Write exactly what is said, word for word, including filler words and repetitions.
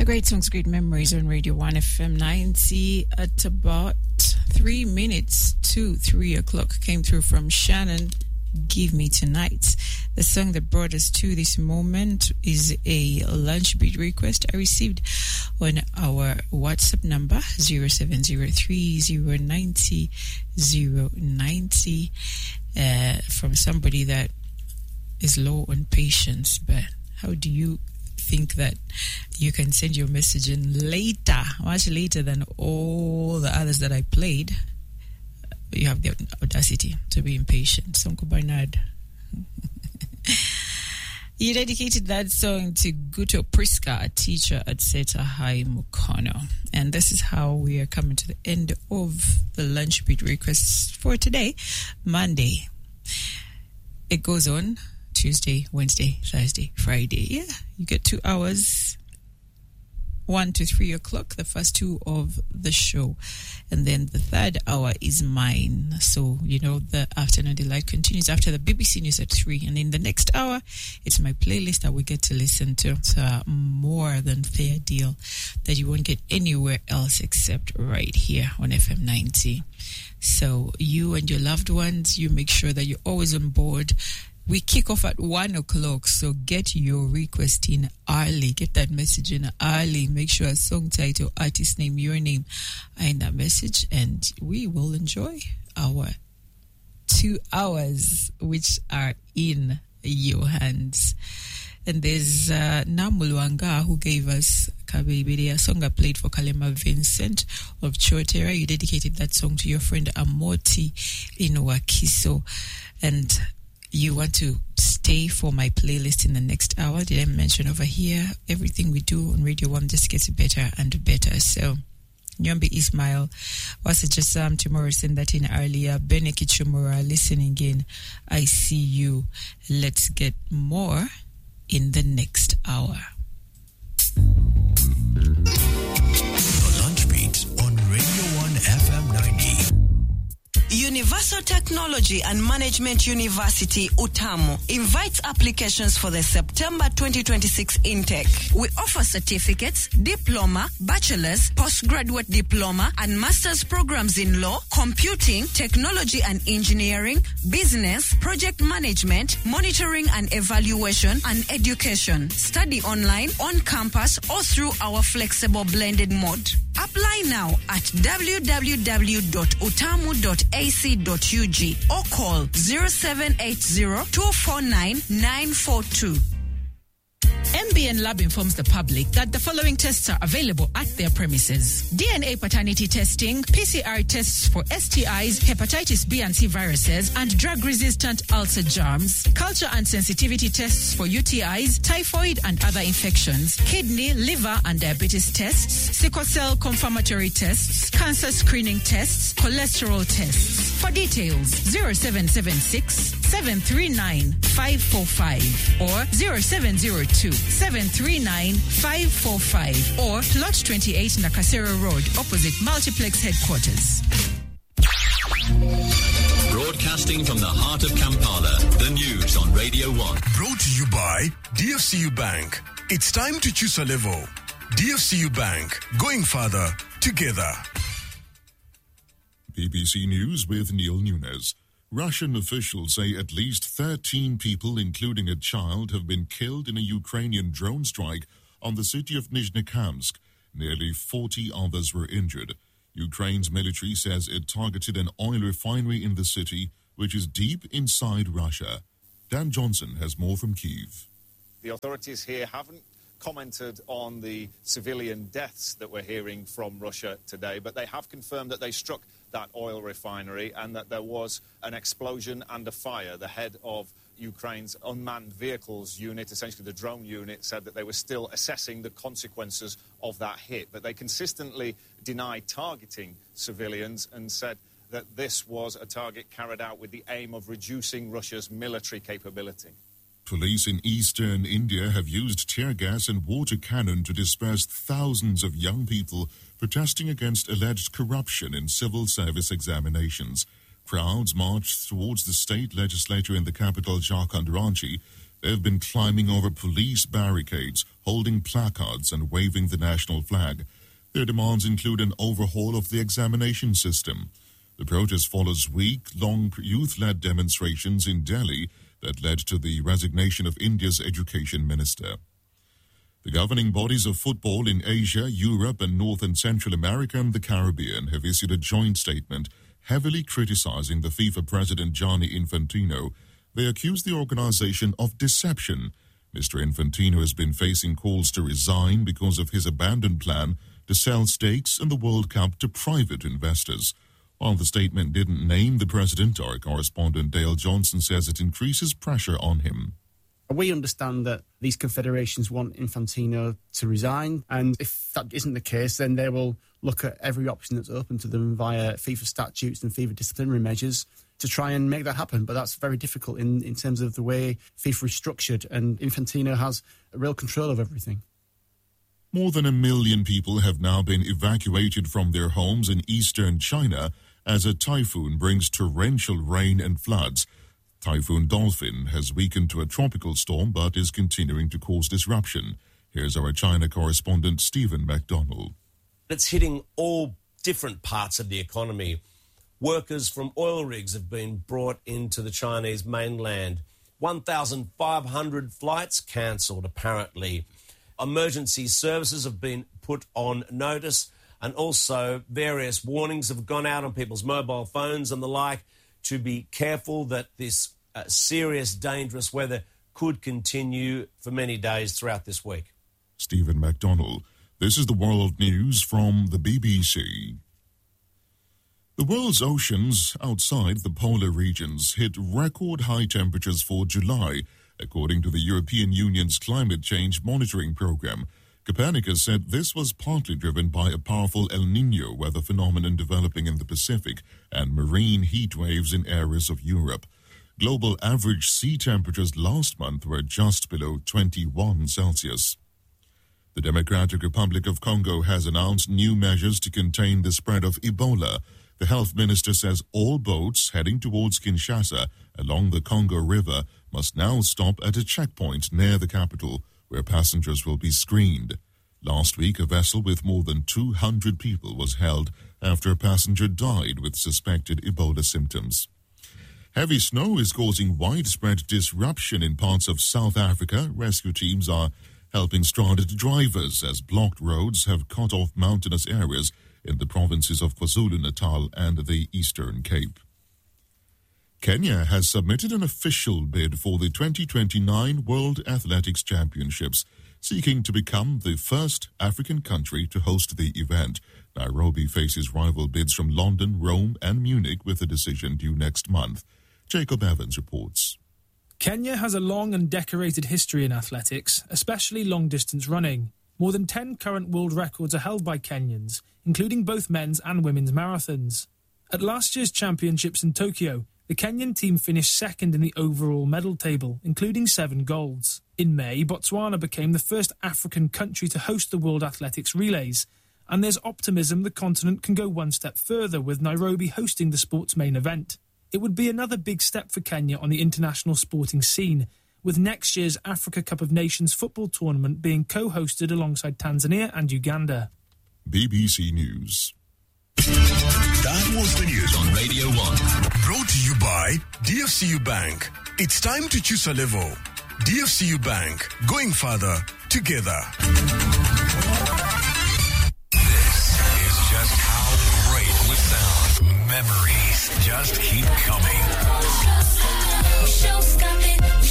Great songs, great memories on Radio one F M ninety at about three minutes to three o'clock. Came through from Shannon, Give Me Tonight. The song that brought us to this moment is a lunch beat request I received on our WhatsApp number zero seven zero three zero nine zero zero nine zero uh, from somebody that is low on patience. But how do you think that you can send your message in later, much later than all the others that I played? You have the audacity to be impatient. Sonko Bernard. You dedicated that song to Guto Priska, a teacher at Seta High Mukono. And this is how we are coming to the end of the lunch beat requests for today, Monday. It goes on Tuesday, Wednesday, Thursday, Friday. Yeah, you get two hours, one to three o'clock, the first two of the show. And then the third hour is mine. So, you know, the afternoon delight continues after the B B C News at three. And in the next hour, it's my playlist that we get to listen to. It's a more than fair deal that you won't get anywhere else except right here on F M ninety. So you and your loved ones, you make sure that you're always on board. We kick off at one o'clock, so get your request in early. Get that message in early. Make sure a song title, artist name, your name are in that message, and we will enjoy our two hours, which are in your hands. And there's uh, Namulwanga, who gave us Kabibidi, a song I played for Kalema Vincent of Chotera. You dedicated that song to your friend Amoti in Wakiso. And you want to stay for my playlist in the next hour. Did I mention over here, everything we do on Radio one just gets better and better. So, Nyombi Ismail, Wasa Jasam tomorrow, send that in earlier. Bene Kichumura, listening in. I see you. Let's get more in the next hour. The Lunch Beat on Radio one F M ninety. Universal Technology and Management University, Utamu, invites applications for the September twenty twenty-six intake. We offer certificates, diploma, bachelor's, postgraduate diploma, and master's programs in law, computing, technology and engineering, business, project management, monitoring and evaluation, and education. Study online, on campus, or through our flexible blended mode. Apply now at w w w dot utamu dot a c dot u g or call zero seven eight zero, two four nine, nine four two. M B N Lab informs the public that the following tests are available at their premises: D N A paternity testing, P C R tests for S T Is, hepatitis B and C viruses, and drug-resistant ulcer germs, culture and sensitivity tests for U T Is, typhoid and other infections, kidney, liver and diabetes tests, sickle cell confirmatory tests, cancer screening tests, cholesterol tests. For details, zero seven seven six, seven three nine, five four five or zero seven zero two, seven three nine, five four five or Plot twenty-eight Nakasero Road, opposite Multiplex Headquarters. Broadcasting from the heart of Kampala, the news on Radio one. Brought to you by D F C U Bank. It's time to choose a level. D F C U Bank, going further together. B B C News with Neil Nunes. Russian officials say at least thirteen people, including a child, have been killed in a Ukrainian drone strike on the city of Nizhnekamsk. Nearly forty others were injured. Ukraine's military says it targeted an oil refinery in the city, which is deep inside Russia. Dan Johnson has more from Kyiv. The authorities here haven't commented on the civilian deaths that we're hearing from Russia today, but they have confirmed that they struck that oil refinery and that there was an explosion and a fire. The head of Ukraine's unmanned vehicles unit, essentially the drone unit, said that they were still assessing the consequences of that hit. But they consistently denied targeting civilians and said that this was a target carried out with the aim of reducing Russia's military capability. Police in eastern India have used tear gas and water cannon to disperse thousands of young people protesting against alleged corruption in civil service examinations. Crowds marched towards the state legislature in the capital, Jharkhand, Ranchi, They have been climbing over police barricades, holding placards and waving the national flag. Their demands include an overhaul of the examination system. The protest follows week-long youth-led demonstrations in Delhi that led to the resignation of India's education minister. The governing bodies of football in Asia, Europe, and North and Central America and the Caribbean have issued a joint statement heavily criticizing the FIFA president Gianni Infantino. They accuse the organization of deception. Mister Infantino has been facing calls to resign because of his abandoned plan to sell stakes in the World Cup to private investors. While the statement didn't name the president, our correspondent Dale Johnson says it increases pressure on him. We understand that these confederations want Infantino to resign, and if that isn't the case, then they will look at every option that's open to them via FIFA statutes and FIFA disciplinary measures to try and make that happen. But that's very difficult in, in terms of the way FIFA is structured, and Infantino has real control of everything. More than a million people have now been evacuated from their homes in eastern China as a typhoon brings torrential rain and floods. Typhoon Dolphin has weakened to a tropical storm but is continuing to cause disruption. Here's our China correspondent Stephen MacDonald. It's hitting all different parts of the economy. Workers from oil rigs have been brought into the Chinese mainland. one thousand five hundred flights cancelled, apparently. Emergency services have been put on notice, and also various warnings have gone out on people's mobile phones and the like to be careful that this uh, serious, dangerous weather could continue for many days throughout this week. Stephen MacDonald. This is the World News from the B B C. The world's oceans outside the polar regions hit record high temperatures for July, according to the European Union's climate change monitoring program. Copernicus said this was partly driven by a powerful El Niño weather phenomenon developing in the Pacific and marine heat waves in areas of Europe. Global average sea temperatures last month were just below twenty-one Celsius. The Democratic Republic of Congo has announced new measures to contain the spread of Ebola. The health minister says all boats heading towards Kinshasa along the Congo River must now stop at a checkpoint near the capital, where passengers will be screened. Last week, a vessel with more than two hundred people was held after a passenger died with suspected Ebola symptoms. Heavy snow is causing widespread disruption in parts of South Africa. Rescue teams are helping stranded drivers as blocked roads have cut off mountainous areas in the provinces of KwaZulu-Natal and the Eastern Cape. Kenya has submitted an official bid for the twenty twenty-nine World Athletics Championships, seeking to become the first African country to host the event. Nairobi faces rival bids from London, Rome, and Munich with a decision due next month. Jacob Evans reports. Kenya has a long and decorated history in athletics, especially long-distance running. More than ten current world records are held by Kenyans, including both men's and women's marathons. At last year's championships in Tokyo, the Kenyan team finished second in the overall medal table, including seven golds. In May, Botswana became the first African country to host the World Athletics Relays, and there's optimism the continent can go one step further with Nairobi hosting the sport's main event. It would be another big step for Kenya on the international sporting scene, with next year's Africa Cup of Nations football tournament being co-hosted alongside Tanzania and Uganda. B B C News. That was the news On Radio one. brought to you by D F C U Bank. It's time to choose a level. D F C U Bank, going further together. This is just how great with sound. Memories just keep coming.